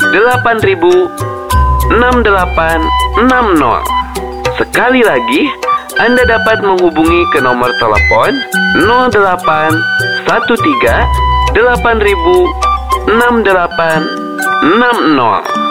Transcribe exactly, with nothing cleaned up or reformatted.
delapan ribu enam delapan enam nol. Sekali lagi, Anda dapat menghubungi ke nomor telepon nol delapan satu tiga delapan ribu enam delapan enam nol.